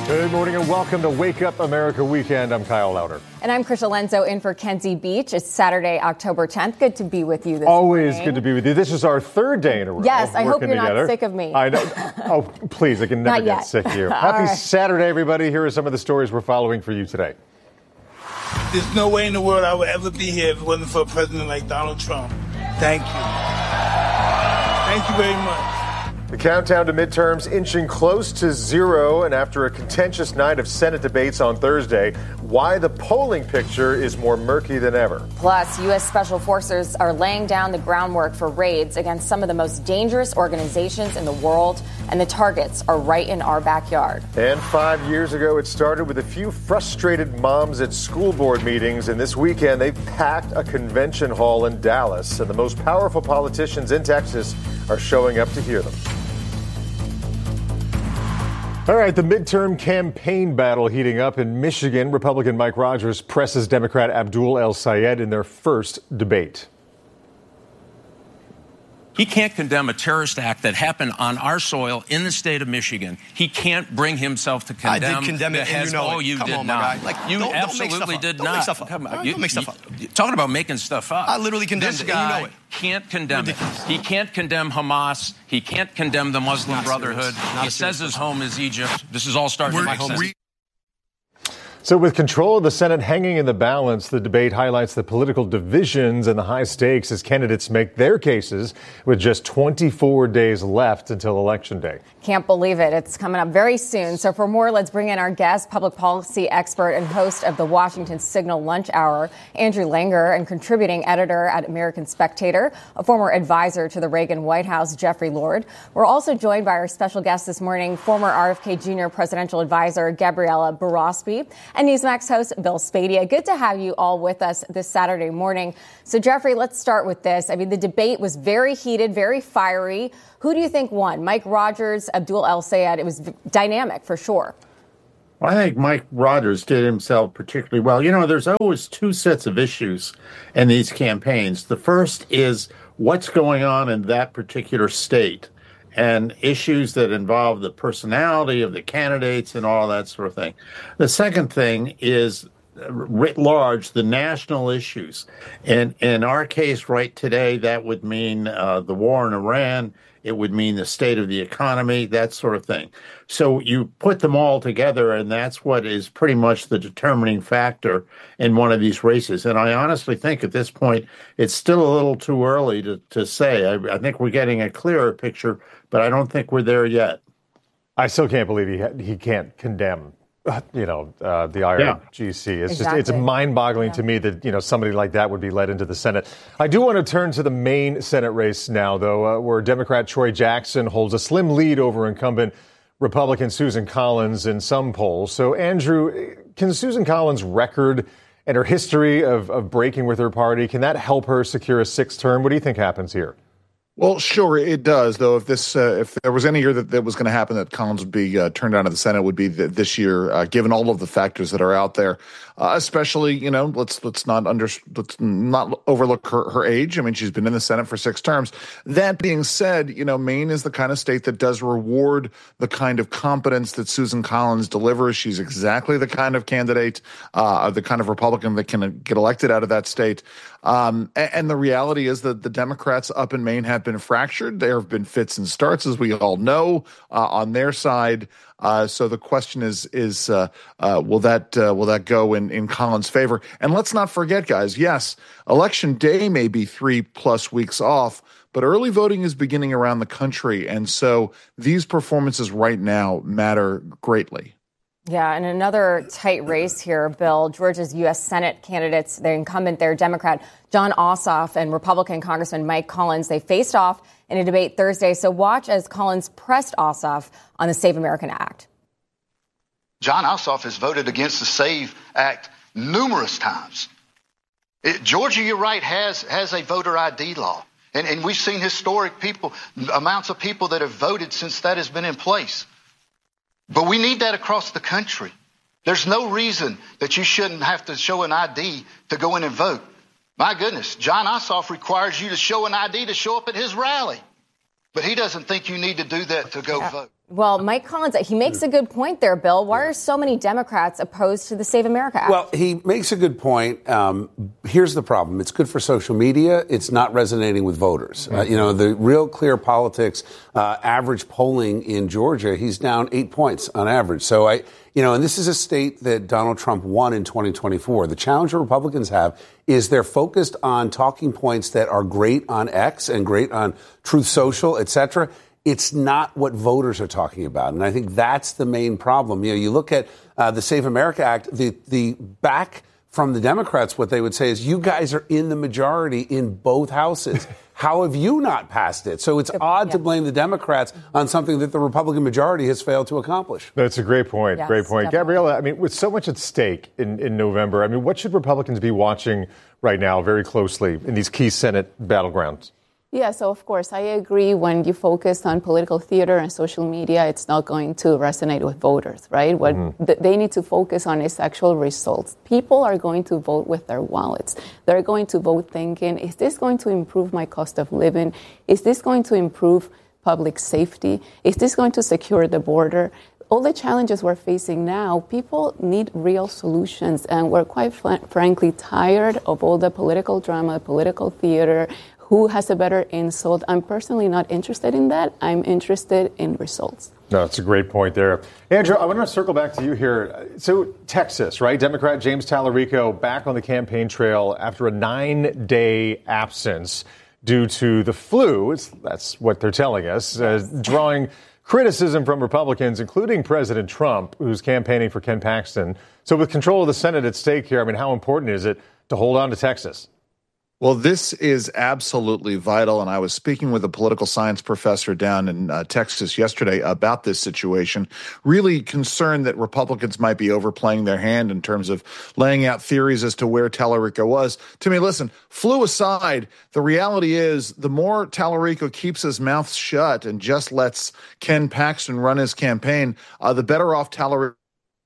Good morning and welcome to Wake Up America Weekend. I'm Kyle Lauder. And I'm Krisha Lenzo in for Kenzie Beach. It's Saturday, October 10th. Good to be with you this Always morning. Good to be with you. This is our third day in a row. Yes, I hope you're together. not sick of me. I know. Oh, please, I can never Not get yet. sick of you. Happy Saturday, everybody. Here are some of the stories we're following for you today. There's no way in the world I would ever be here if it wasn't for a president like Donald Trump. Thank you. Thank you very much. The countdown to midterms inching close to zero, and after a contentious night of Senate debates on Thursday, why the polling picture is more murky than ever. Plus, U.S. Special Forces are laying down the groundwork for raids against some of the most dangerous organizations in the world, and the targets are right in our backyard. And 5 years ago, it started with a few frustrated moms at school board meetings, and this weekend they packed a convention hall in Dallas, and the most powerful politicians in Texas are showing up to hear them. All right, the midterm campaign battle heating up in Michigan. Republican Mike Rogers presses Democrat Abdul El-Sayed in their first debate. He can't condemn a terrorist act that happened on our soil in the state of Michigan. He can't bring himself to condemn. I did condemn it, and you know it. You Come did on, not. my guy. Like, you don't absolutely did don't not. Make stuff up. Come on. Don't make stuff up. Talking about making stuff up. I literally condemned this it, guy and you know it. Can't condemn Ridiculous. it. He can't condemn Hamas. He can't condemn the Muslim Brotherhood. He says his home is Egypt. This is all starting to make sense. So with control of the Senate hanging in the balance, the debate highlights the political divisions and the high stakes as candidates make their cases with just 24 days left until Election Day. Can't believe it. It's coming up very soon. So for more, let's bring in our guest, public policy expert and host of the Washington Signal Lunch Hour, Andrew Langer, and contributing editor at American Spectator, a former advisor to the Reagan White House, Jeffrey Lord. We're also joined by our special guest this morning, former RFK Jr. presidential advisor, Gabriella Barospi, and Newsmax host Bill Spadea. Good to have you all with us this Saturday morning. So, Jeffrey, let's start with this. I mean, the debate was very heated, very fiery. Who do you think won? Mike Rogers, Abdul El-Sayed? It was dynamic for sure. Well, I think Mike Rogers did himself particularly well. You know, there's always two sets of issues in these campaigns. The first is what's going on in that particular state, and issues that involve the personality of the candidates and all that sort of thing. The second thing is, writ large, the national issues. And in our case right today, that would mean the war in Iran. It would mean the state of the economy, that sort of thing. So you put them all together, and that's what is pretty much the determining factor in one of these races. And I honestly think at this point, it's still a little too early to say. I think we're getting a clearer picture, but I don't think we're there yet. I still can't believe he can't condemn the IRGC. It's Exactly. It's mind-boggling to me that, somebody like that would be led into the Senate. I do want to turn to the main Senate race now, though, where Democrat Troy Jackson holds a slim lead over incumbent Republican Susan Collins in some polls. So, Andrew, can Susan Collins' record and her history of breaking with her party, can that help her secure a sixth term? What do you think happens here? Well, sure, it does, though. If there was any year that was going to happen that Collins would be turned down to the Senate, it would be this year, given all of the factors that are out there. Especially, let's not overlook her age. I mean, she's been in the Senate for 6 terms. That being said, Maine is the kind of state that does reward the kind of competence that Susan Collins delivers. She's exactly the kind of candidate, the kind of Republican that can get elected out of that state. And the reality is that the Democrats up in Maine have been fractured. There have been fits and starts, as we all know, on their side. So the question is will that go in Collins' favor? And let's not forget, guys, yes, Election Day may be 3+ weeks off, but early voting is beginning around the country. And so these performances right now matter greatly. Yeah, and another tight race here, Bill. Georgia's U.S. Senate candidates, the incumbent there, Democrat Jon Ossoff and Republican Congressman Mike Collins, they faced off in a debate Thursday. So watch as Collins pressed Ossoff on the Save American Act. Jon Ossoff has voted against the SAVE Act numerous times. Georgia, you're right, has a voter ID law. And we've seen historic amounts of people that have voted since that has been in place. But we need that across the country. There's no reason that you shouldn't have to show an ID to go in and vote. My goodness, Jon Ossoff requires you to show an ID to show up at his rally. But he doesn't think you need to do that to go vote. Well, Mike Collins, he makes a good point there, Bill. Why are so many Democrats opposed to the Save America Act? Well, he makes a good point. Here's the problem. It's good for social media. It's not resonating with voters. The Real Clear Politics average polling in Georgia, he's down 8 points on average. So and this is a state that Donald Trump won in 2024. The challenge that Republicans have is they're focused on talking points that are great on X and great on Truth Social, et cetera. It's not what voters are talking about. And I think that's the main problem. You look at the Save America Act, the back from the Democrats, what they would say is, you guys are in the majority in both houses. How have you not passed it? So it's odd to blame the Democrats on something that the Republican majority has failed to accomplish. That's a great point. Yes, great point. Definitely. Gabriella, with so much at stake in November, what should Republicans be watching right now very closely in these key Senate battlegrounds? Yeah, so of course, I agree when you focus on political theater and social media, it's not going to resonate with voters, right? What they need to focus on is actual results. People are going to vote with their wallets. They're going to vote thinking, is this going to improve my cost of living? Is this going to improve public safety? Is this going to secure the border? All the challenges we're facing now, people need real solutions, and we're quite frankly tired of all the political drama, political theater. Who has a better insult? I'm personally not interested in that. I'm interested in results. No, that's a great point there. Andrew, I want to circle back to you here. So Texas, right? Democrat James Tallarico back on the campaign trail after a 9-day absence due to the flu. That's what they're telling us, drawing criticism from Republicans, including President Trump, who's campaigning for Ken Paxton. So with control of the Senate at stake here, how important is it to hold on to Texas? Well, this is absolutely vital, and I was speaking with a political science professor down in Texas yesterday about this situation, really concerned that Republicans might be overplaying their hand in terms of laying out theories as to where Tallarico was. To me, listen, flu aside, the reality is the more Tallarico keeps his mouth shut and just lets Ken Paxton run his campaign, the better off Tallarico.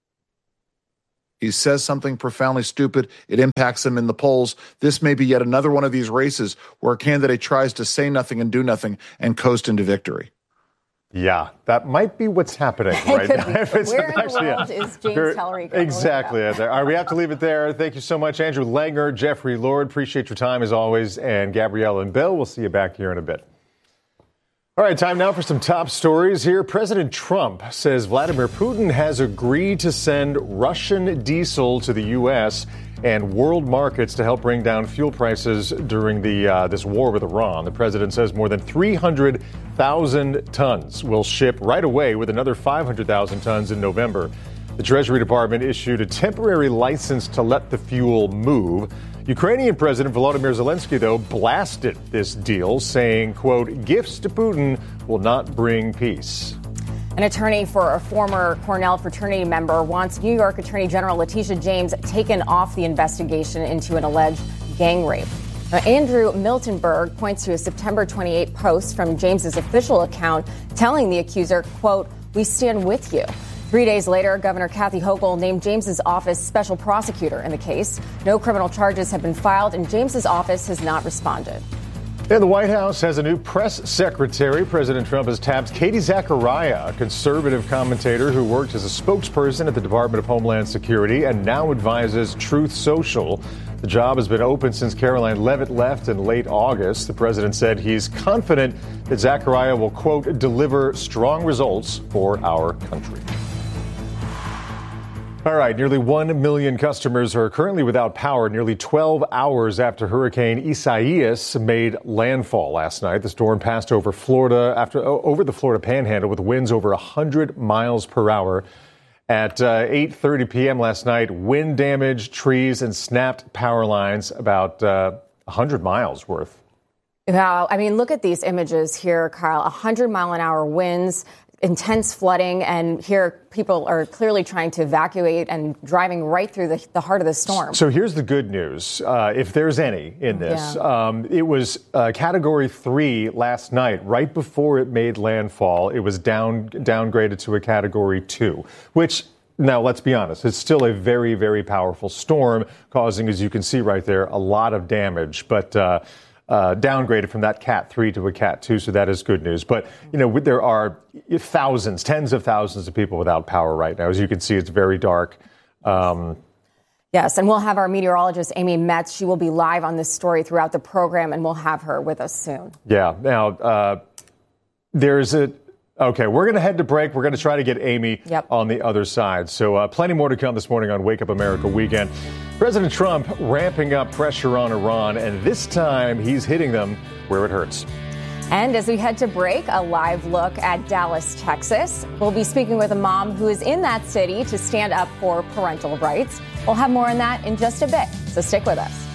He says something profoundly stupid. It impacts him in the polls. This may be yet another one of these races where a candidate tries to say nothing and do nothing and coast into victory. Yeah, that might be what's happening right now. Where in the world is James Tallarico? Exactly. All right, we have to leave it there. Thank you so much, Andrew Langer, Jeffrey Lord. Appreciate your time as always. And Gabrielle and Bill, we'll see you back here in a bit. All right, time now for some top stories here. President Trump says Vladimir Putin has agreed to send Russian diesel to the U.S. and world markets to help bring down fuel prices during this war with Iran. The president says more than 300,000 tons will ship right away, with another 500,000 tons in November. The Treasury Department issued a temporary license to let the fuel move. Ukrainian President Volodymyr Zelensky, though, blasted this deal, saying, quote, gifts to Putin will not bring peace. An attorney for a former Cornell fraternity member wants New York Attorney General Letitia James taken off the investigation into an alleged gang rape. Now, Andrew Miltenberg points to a September 28 post from James's official account telling the accuser, quote, we stand with you. 3 days later, Governor Kathy Hochul named James's office special prosecutor in the case. No criminal charges have been filed, and James's office has not responded. And the White House has a new press secretary. President Trump has tapped Katie Zachariah, a conservative commentator who worked as a spokesperson at the Department of Homeland Security and now advises Truth Social. The job has been open since Caroline Leavitt left in late August. The president said he's confident that Zachariah will, quote, deliver strong results for our country. All right, nearly 1 million customers are currently without power nearly 12 hours after Hurricane Isaias made landfall last night. The storm passed over over the Florida Panhandle with winds over 100 miles per hour. At 8:30 p.m. last night, wind damaged trees and snapped power lines about 100 miles worth. Wow. Look at these images here, Kyle. 100-mile-an-hour winds, intense flooding, and here people are clearly trying to evacuate and driving right through the heart of the storm. So here's the good news, if there's any in this. Yeah. It was Category 3 last night, right before it made landfall. It was downgraded to a Category 2, which, now let's be honest, it's still a very, very powerful storm, causing, as you can see right there, a lot of damage. But downgraded from that Cat 3 to a Cat 2, so that is good news. But, there are thousands, tens of thousands of people without power right now. As you can see, it's very dark. Yes, and we'll have our meteorologist, Amy Metz. She will be live on this story throughout the program, and we'll have her with us soon. Yeah. Now, Okay, we're going to head to break. We're going to try to get Amy on the other side. So plenty more to come this morning on Wake Up America Weekend. President Trump ramping up pressure on Iran, and this time he's hitting them where it hurts. And as we head to break, a live look at Dallas, Texas. We'll be speaking with a mom who is in that city to stand up for parental rights. We'll have more on that in just a bit, so stick with us.